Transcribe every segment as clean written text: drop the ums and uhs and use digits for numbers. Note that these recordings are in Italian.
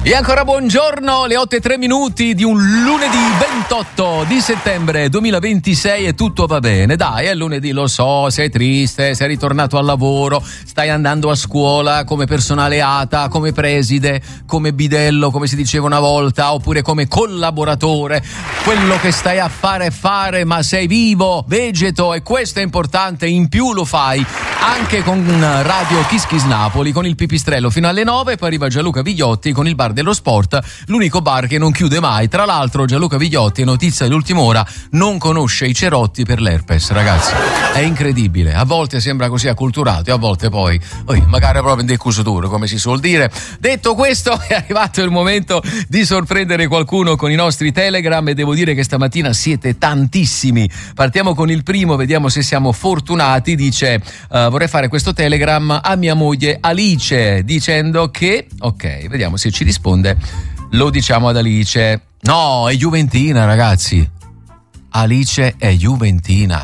E ancora buongiorno, le 8:03 di un lunedì 28 di settembre 2026 e tutto va bene. Dai, è lunedì, lo so, sei triste, sei ritornato al lavoro, stai andando a scuola come personale ATA, come preside, come bidello, come si diceva una volta, oppure come collaboratore. Quello che stai a fare è fare, ma sei vivo, vegeto, e questo è importante. In più lo fai anche con Radio Kiss Kiss Napoli, con il pipistrello fino alle 9, poi arriva Gianluca Vigliotti con il bar dello sport, l'unico bar che non chiude mai. Tra l'altro Gianluca Vigliotti, notizia dell'ultima ora, non conosce i cerotti per l'herpes, ragazzi, è incredibile. A volte sembra così acculturato e a volte poi magari proprio in decusuturo, come si suol dire. Detto questo, è arrivato il momento di sorprendere qualcuno con i nostri Telegram e devo dire che stamattina siete tantissimi. Partiamo con il primo, vediamo se siamo fortunati. Dice vorrei fare questo Telegram a mia moglie Alice, dicendo che, ok, vediamo se ci risponde. Lo diciamo ad Alice. No, è juventina, ragazzi. Alice è juventina.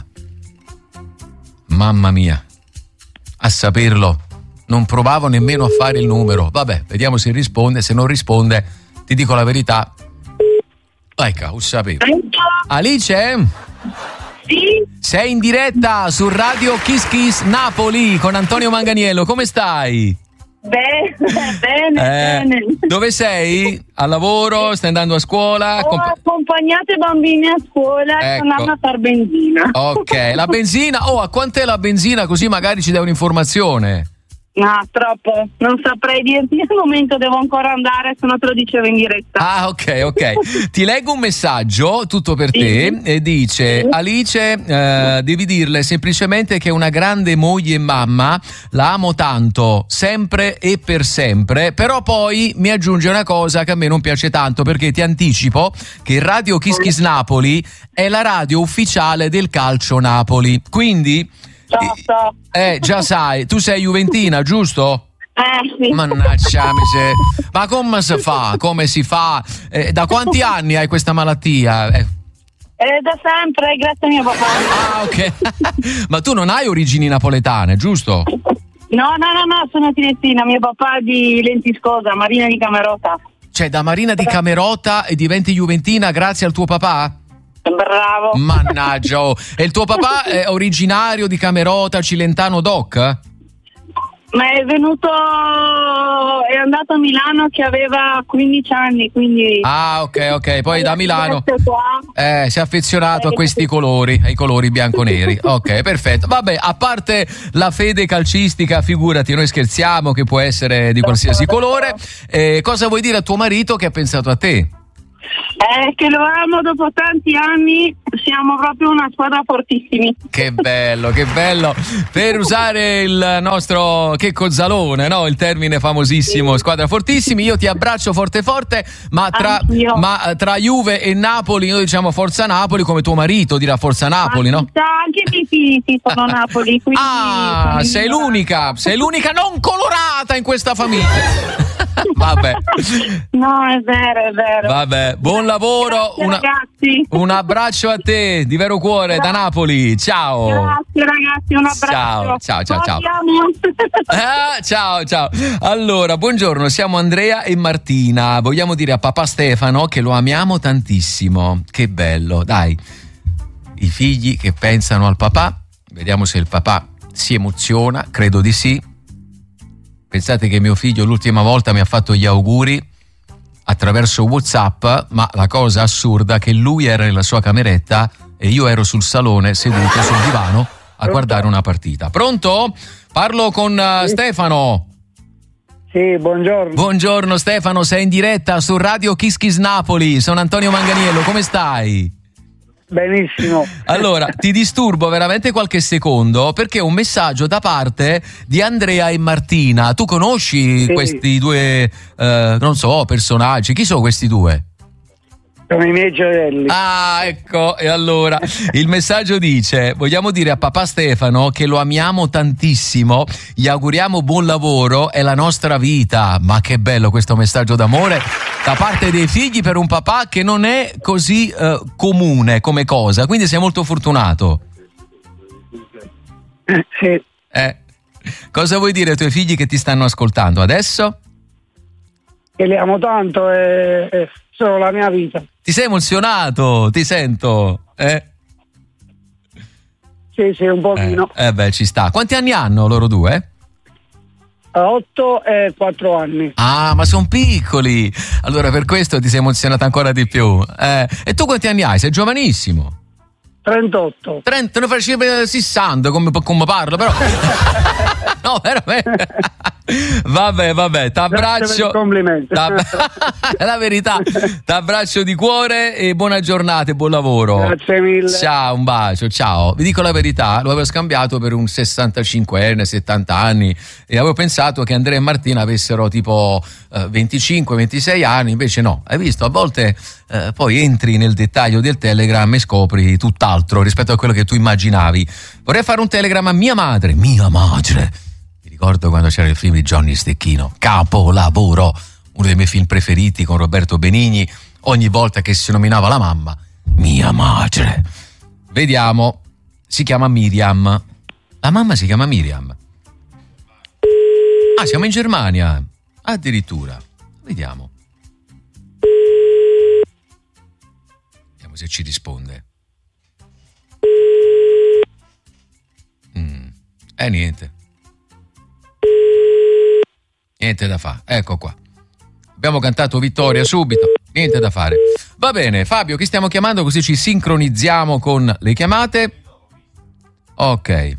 Mamma mia, a saperlo non provavo nemmeno a fare il numero. Vabbè, vediamo se risponde. Se non risponde, ti dico la verità. Ecco, lo sapevo. Alice? Sì? Sei in diretta su Radio Kiss Kiss Napoli con Antonio Manganiello. Come stai? Bene. Dove sei? Al lavoro? Stai andando a scuola? Ho accompagnato i bambini a scuola e Ecco. andando a far benzina. Ok, la benzina. A quant'è la benzina? Così magari ci dai un'informazione. No, troppo. Non saprei dirti al momento, devo ancora andare, se no te lo dicevo in diretta. Ah, ok. Ti leggo un messaggio, tutto per te, e dice: Sì. Alice, devi dirle semplicemente che è una grande moglie e mamma, la amo tanto, sempre e per sempre, però poi mi aggiunge una cosa che a me non piace tanto, perché ti anticipo che Radio Kiss Kiss Napoli è la radio ufficiale del calcio Napoli, quindi... So. Già sai, tu sei juventina, giusto? Sì. Mannaggia miseria. Ma come si fa? Come si fa? Da quanti anni hai questa malattia? Da sempre, grazie a mio papà. Ah, ok. Ma tu non hai origini napoletane, giusto? No, sono triestina. Mio papà è di Lentiscosa, Marina di Camerota. Cioè, da Marina di Camerota e diventi juventina grazie al tuo papà? Bravo. Mannaggia. E il tuo papà è originario di Camerota, Cilentano Doc? Ma è andato a Milano che aveva 15 anni, quindi... Ah, ok. Poi da Milano Qua. si è affezionato a questi colori, ai colori bianco-neri. Ok, perfetto. Vabbè, a parte la fede calcistica, figurati, noi scherziamo, che può essere di qualsiasi colore. Cosa vuoi dire a tuo marito che ha pensato a te? Che lo amo dopo tanti anni, siamo proprio una squadra fortissimi. Che bello. Per usare il nostro Checco Zalone, no? Il termine famosissimo, sì. Squadra fortissimi. Io ti abbraccio forte, ma tra Juve e Napoli noi diciamo Forza Napoli, come tuo marito dirà Forza Napoli, no? Anche i miei figli sono Napoli, quindi... Ah, sei l'unica non colorata in questa famiglia. Vabbè. No, è vero. Vabbè, buon lavoro. Grazie, ragazzi. Un abbraccio a te di vero cuore da Napoli. Ciao. Grazie ragazzi, un abbraccio. Ciao. Ciao. Allora, buongiorno, siamo Andrea e Martina. Vogliamo dire a papà Stefano che lo amiamo tantissimo. Che bello, dai. I figli che pensano al papà. Vediamo se il papà si emoziona, credo di sì. Pensate che mio figlio l'ultima volta mi ha fatto gli auguri attraverso WhatsApp, ma la cosa assurda è che lui era nella sua cameretta e io ero sul salone seduto sul divano a guardare una partita. Pronto? Parlo con Stefano. Sì, buongiorno. Buongiorno Stefano, sei in diretta su Radio Kiss Kiss Napoli. Sono Antonio Manganiello, come stai? Benissimo. Allora, ti disturbo veramente qualche secondo perché ho un messaggio da parte di Andrea e Martina. Tu conosci questi due, non so, personaggi? Chi sono questi due? Sono i miei gioielli. Ah, ecco, e allora il messaggio dice: vogliamo dire a papà Stefano che lo amiamo tantissimo, gli auguriamo buon lavoro, è la nostra vita. Ma che bello questo messaggio d'amore da parte dei figli per un papà che non è così comune come cosa, quindi sei molto fortunato. Sì. Cosa vuoi dire ai tuoi figli che ti stanno ascoltando adesso? che li amo tanto e sono la mia vita. Ti sei emozionato, ti sento, Sì, un pochino. Beh, ci sta. Quanti anni hanno loro due? 8 e 4 anni. Ah, ma sono piccoli. Allora per questo ti sei emozionata ancora di più. E tu quanti anni hai? Sei giovanissimo. 38. 30, ne facevi 60 come parlo, però. No, veramente. Vabbè, t'abbraccio. Complimenti. È la verità. T'abbraccio di cuore e buona giornata e buon lavoro. Grazie mille. Ciao, un bacio, ciao. Vi dico la verità, lo avevo scambiato per un 65enne, 70 anni e avevo pensato che Andrea e Martina avessero tipo 25-26 anni, invece no. Hai visto? A volte poi entri nel dettaglio del Telegram e scopri tutt'altro rispetto a quello che tu immaginavi. Vorrei fare un Telegram a mia madre. Mi ricordo quando c'era il film di Johnny Stecchino, capolavoro, uno dei miei film preferiti con Roberto Benigni. Ogni volta che si nominava la mamma, mia madre. Vediamo, si chiama Miriam. La mamma si chiama Miriam. Ah, siamo in Germania, addirittura. Vediamo se ci risponde. Niente. Niente da fare, ecco qua. Abbiamo cantato vittoria subito, niente da fare. Va bene, Fabio, chi stiamo chiamando così ci sincronizziamo con le chiamate? Ok.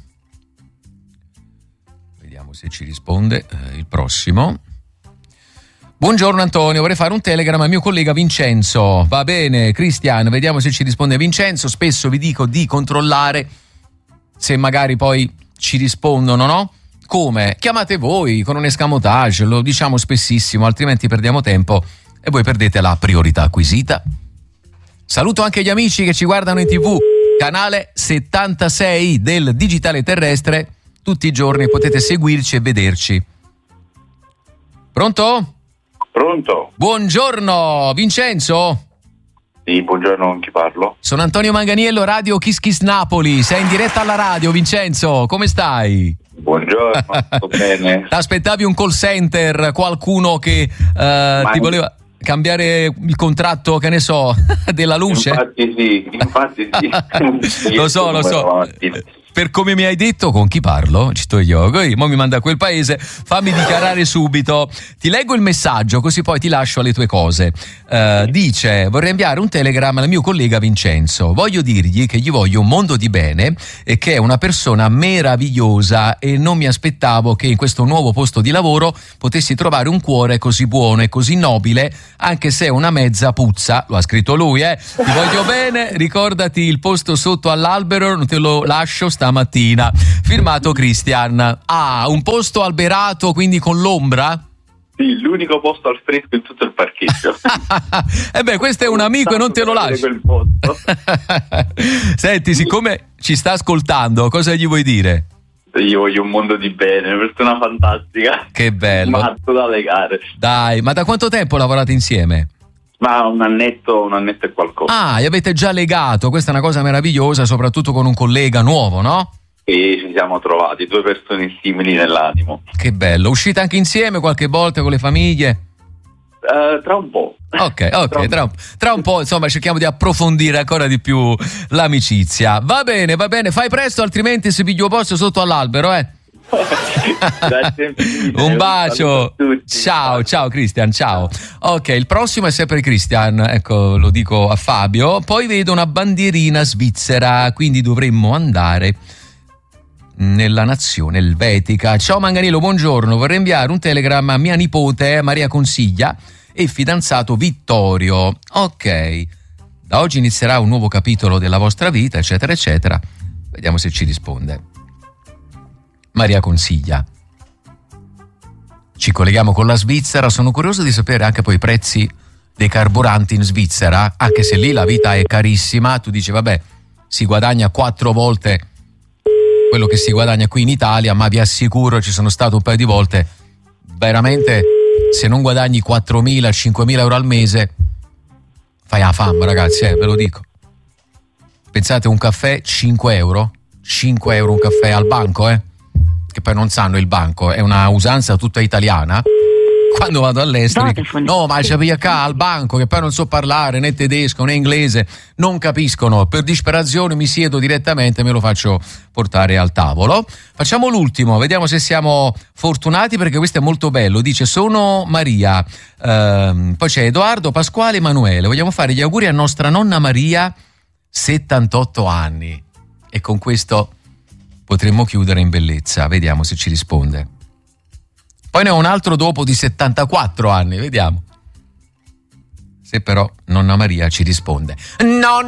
Vediamo se ci risponde il prossimo. Buongiorno Antonio, vorrei fare un Telegram al mio collega Vincenzo. Va bene, Cristian, vediamo se ci risponde Vincenzo. Spesso vi dico di controllare se magari poi ci rispondono, no? Come? Chiamate voi con un escamotage, lo diciamo spessissimo, altrimenti perdiamo tempo e voi perdete la priorità acquisita. Saluto anche gli amici che ci guardano in TV, canale 76 del Digitale Terrestre, tutti i giorni potete seguirci e vederci. Pronto? Pronto? Buongiorno, Vincenzo? Sì, buongiorno, con chi parlo? Sono Antonio Manganiello, Radio Kiss Kiss Napoli, sei in diretta alla radio, Vincenzo, come stai? Buongiorno, sto bene. T'aspettavi un call center, qualcuno che ti voleva cambiare il contratto, che ne so, della luce? Infatti sì. Lo so. Per come mi hai detto, con chi parlo? Ci sto io, mo mi manda a quel paese, fammi dichiarare subito. Ti leggo il messaggio, così poi ti lascio alle tue cose. Dice, vorrei inviare un Telegram al mio collega Vincenzo. Voglio dirgli che gli voglio un mondo di bene e che è una persona meravigliosa e non mi aspettavo che in questo nuovo posto di lavoro potessi trovare un cuore così buono e così nobile, anche se è una mezza puzza. Lo ha scritto lui, Ti voglio bene, ricordati il posto sotto all'albero, non te lo lascio stamattina. Firmato Christian. Ah, un posto alberato, quindi con l'ombra? Sì, l'unico posto al fresco in tutto il parcheggio. Questo è un amico e non te lo lascio. Senti, siccome ci sta ascoltando, cosa gli vuoi dire? Io voglio un mondo di bene, una persona fantastica. Che bello. Matto da legare. Dai, ma da quanto tempo lavorate insieme? Ma un annetto e qualcosa. Ah, e avete già legato, questa è una cosa meravigliosa, soprattutto con un collega nuovo, no? E ci siamo trovati, due persone simili nell'animo. Che bello, uscite anche insieme qualche volta con le famiglie? Tra un po'. Ok, tra un po', insomma, cerchiamo di approfondire ancora di più l'amicizia. Va bene, fai presto, altrimenti si piglio posto sotto all'albero, Grazie mille. Un bacio. Ciao Cristian, ciao. Ok, il prossimo è sempre Cristian, ecco, lo dico a Fabio. Poi vedo una bandierina svizzera, quindi dovremmo andare nella nazione elvetica. Ciao Manganiello, buongiorno, vorrei inviare un telegram a mia nipote Maria Consiglia e fidanzato Vittorio. Ok, da oggi inizierà un nuovo capitolo della vostra vita, eccetera eccetera. Vediamo se ci risponde. Maria Consiglia. Ci colleghiamo con la Svizzera, sono curioso di sapere anche poi i prezzi dei carburanti in Svizzera, anche se lì la vita è carissima. Tu dici vabbè, si guadagna 4 volte quello che si guadagna qui in Italia, ma vi assicuro, ci sono stato un paio di volte, veramente se non guadagni 4.000, 5.000 euro al mese fai la fame, ragazzi, ve lo dico. Pensate, un caffè 5 euro un caffè al banco, che poi non sanno il banco, è una usanza tutta italiana. quando vado all'estero Vodafone. no, ma c'è qua al banco che poi non so parlare né tedesco né inglese, non capiscono, per disperazione mi siedo direttamente e me lo faccio portare al tavolo. Facciamo l'ultimo, vediamo se siamo fortunati, perché questo è molto bello. Dice: sono Maria, poi c'è Edoardo, Pasquale, Emanuele, vogliamo fare gli auguri a nostra nonna Maria, 78 anni, e con questo potremmo chiudere in bellezza. Vediamo se ci risponde. Poi ne ho un altro dopo di 74 anni, vediamo se però nonna Maria ci risponde. No,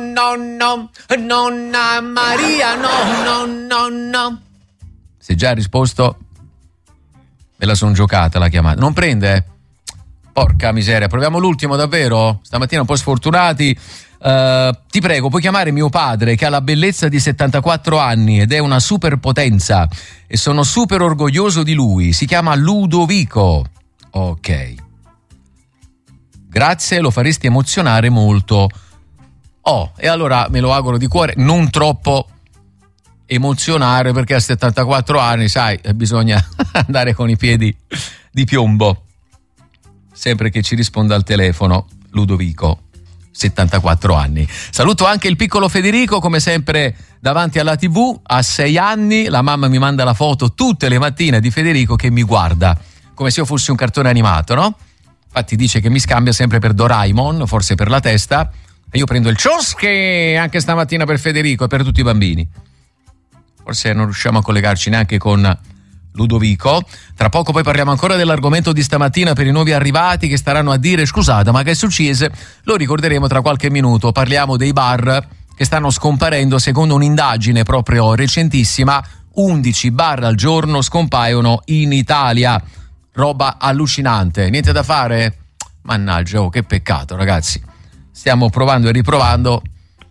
nonna Maria, no. Se già ha risposto, me la son giocata la chiamata. Non prende? Porca miseria, proviamo l'ultimo davvero? Stamattina un po' sfortunati. Ti prego, puoi chiamare mio padre, che ha la bellezza di 74 anni ed è una superpotenza e sono super orgoglioso di lui. Si chiama Ludovico. Ok, grazie, lo faresti emozionare molto. E allora me lo auguro di cuore, non troppo emozionare, perché a 74 anni, sai, bisogna andare con i piedi di piombo. Sempre che ci risponda al telefono Ludovico, 74 anni. Saluto anche il piccolo Federico, come sempre davanti alla TV, a 6 anni. La mamma mi manda la foto tutte le mattine di Federico che mi guarda come se io fossi un cartone animato, no? Infatti dice che mi scambia sempre per Doraemon, forse per la testa, e io prendo il ciosche anche stamattina per Federico e per tutti i bambini. Forse non riusciamo a collegarci neanche con Ludovico. Tra poco poi parliamo ancora dell'argomento di stamattina per i nuovi arrivati che staranno a dire: scusate, ma che è successo? Lo ricorderemo tra qualche minuto. Parliamo dei bar che stanno scomparendo. Secondo un'indagine proprio recentissima, 11 bar al giorno scompaiono in Italia. Roba allucinante. Niente da fare? Mannaggia, che peccato, ragazzi. Stiamo provando e riprovando.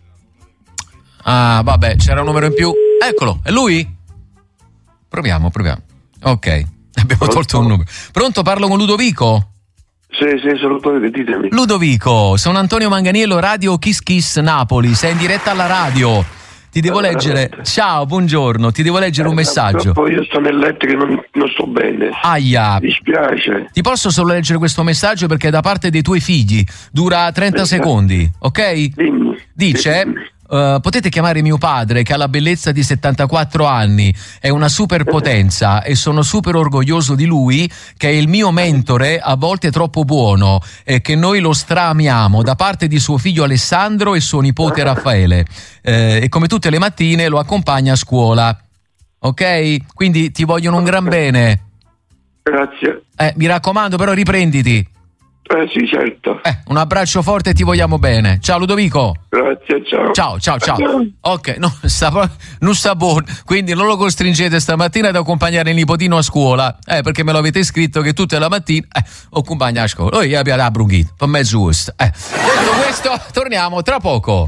Vabbè, c'era un numero in più. Eccolo, è lui? Proviamo. Ok, abbiamo tolto un numero. Pronto, parlo con Ludovico? Sì, saluto, ditemi. Ludovico, sono Antonio Manganiello, Radio Kiss Kiss Napoli. Sei in diretta alla radio. Ti devo leggere. Ciao, buongiorno. Ti devo leggere un messaggio. Poi io sto nel letto che non sto bene. Aia. Mi dispiace. Ti posso solo leggere questo messaggio perché è da parte dei tuoi figli. Dura 30 secondi, ok? Dimmi. Dice: potete chiamare mio padre, che ha la bellezza di 74 anni, è una superpotenza e sono super orgoglioso di lui, che è il mio mentore, a volte troppo buono, e che noi lo stramiamo, da parte di suo figlio Alessandro e suo nipote Raffaele, e come tutte le mattine lo accompagna a scuola. Ok? Quindi ti vogliono un gran bene. Grazie. Mi raccomando, però riprenditi. Sì, certo. Un abbraccio forte e ti vogliamo bene. Ciao Ludovico. Grazie, ciao. Ciao. Ok, non sta buono. Quindi non lo costringete stamattina ad accompagnare il nipotino a scuola, perché me lo avete scritto che tutte la mattina accompagna a scuola. Io abbiamo la brunghita, per me giusto. Detto questo, torniamo tra poco.